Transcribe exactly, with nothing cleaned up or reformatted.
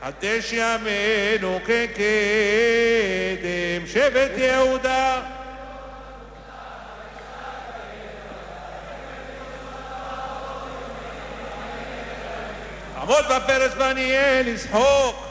על תשע ימינו כקדם שבט יהודה. עמוד בפרס בניאל ישחוק